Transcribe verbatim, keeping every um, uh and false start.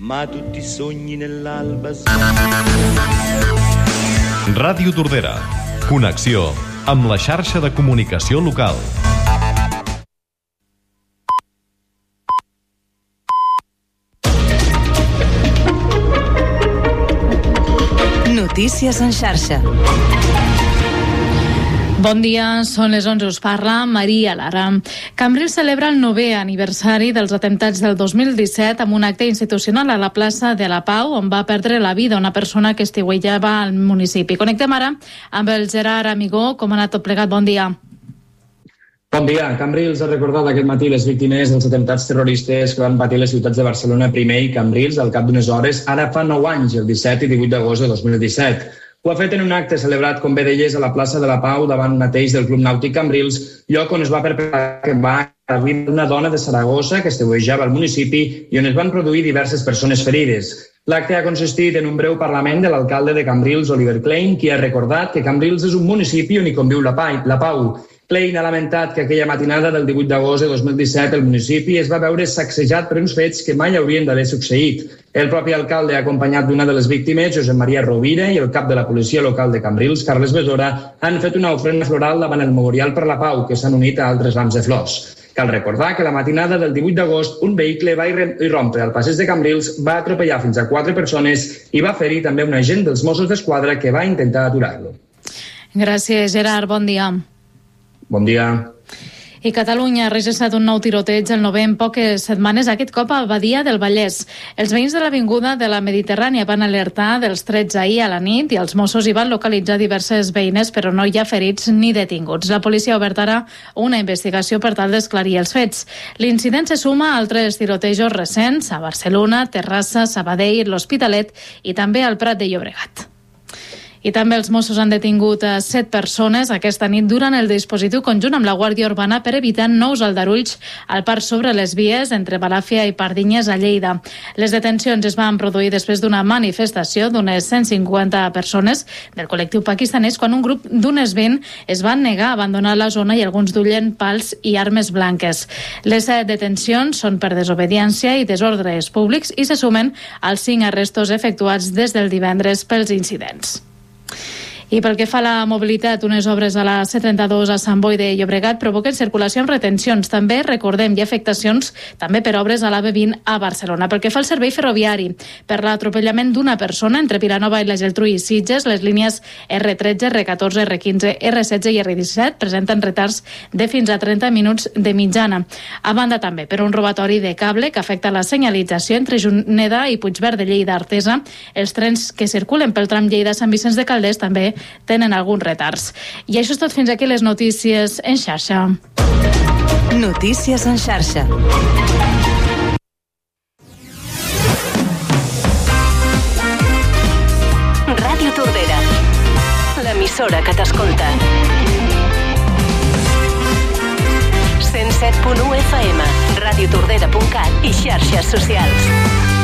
ma tutti i sogni nell'alba. Ràdio Tordera. Connexió amb la xarxa de comunicació local. Notícies en xarxa. Bon dia, són les onze, us parla Maria Lara. Cambrils celebra el novè aniversari dels atemptats del dos mil disset amb un acte institucional a la plaça de la Pau, on va perdre la vida una persona que estiuejava al municipi. Connectem ara amb el Gerard Amigó. Com ha anat tot plegat? Bon dia. Bon dia. Cambrils ha recordat aquest matí les víctimes dels atemptats terroristes que van patir les ciutats de Barcelona primer i Cambrils al cap d'unes hores, ara fa nou anys, el disset i divuit d'agost de dos mil disset. Ho ha fet en un acte celebrat, com bé deies, a la plaça de la Pau, davant mateix del Club Nàutic Cambrils, lloc on es va perpetrar que va haver una dona de Saragossa que estiuejava al municipi i on es van produir diverses persones ferides. L'acte ha consistit en un breu parlament de l'alcalde de Cambrils, Oliver Klein, qui ha recordat que Cambrils és un municipi on hi conviu la Pau. Klein ha lamentat que aquella matinada del divuit d'agost de dos mil disset el municipi es va veure sacsejat per uns fets que mai haurien d'haver succeït. El propi alcalde, acompanyat d'una de les víctimes, Josep Maria Rovira, i el cap de la policia local de Cambrils, Carles Besora, han fet una ofrena floral davant el Memorial per la Pau, que s'han unit a altres rams de flors. Cal recordar que la matinada del divuit d'agost un vehicle va irrompre al passeig de Cambrils, va atropellar fins a quatre persones i va ferir també un agent dels Mossos d'Esquadra que va intentar aturar-lo. Gràcies, Gerard. Bon dia. Bon dia. I Catalunya ha registrat un nou tiroteig, el novè en poques setmanes, aquest cop a Badia del Vallès. Els veïns de l'avinguda de la Mediterrània van alertar dels trets ahir a la nit i els Mossos hi van localitzar diverses veïnes, però no hi ha ferits ni detinguts. La policia ha obert ara una investigació per tal d'esclarir els fets. L'incident se suma a altres tirotejos recents a Barcelona, Terrassa, Sabadell, l'Hospitalet i també al Prat de Llobregat. I també els Mossos han detingut a set persones aquesta nit durant el dispositiu conjunt amb la Guàrdia Urbana per evitar nous aldarulls al parc sobre les vies entre Balàfia i Pardinyes a Lleida. Les detencions es van produir després d'una manifestació d'unes cent cinquanta persones del col·lectiu pakistanès quan un grup d'unes vint es van negar a abandonar la zona i alguns duien pals i armes blanques. Les detencions són per desobediència i desordres públics i se sumen als cinc arrestos efectuats des del divendres pels incidents. I pel que fa a la mobilitat, unes obres a la C trenta-dos a Sant Boi de Llobregat provoquen circulació amb retencions. També, recordem, hi ha afectacions també per obres a l'A B vint a Barcelona. Pel que fa al servei ferroviari, per l'atropellament d'una persona entre Vilanova i la Geltrú i Sitges, les línies R tretze, R catorze, R quinze, R setze i R disset presenten retards de fins a trenta minuts de mitjana. A banda també per un robatori de cable que afecta la senyalització entre Juneda i Puigverd de Lleida Artesa. Els trens que circulen pel tram Lleida-Sant Vicenç de Calders també tenen alguns retards. I això és tot, fins aquí les notícies en xarxa. Notícies en xarxa. Ràdio Tordera, l'emissora que t'escolta. cent set punt u F M, radiotordera punt cat i xarxes socials.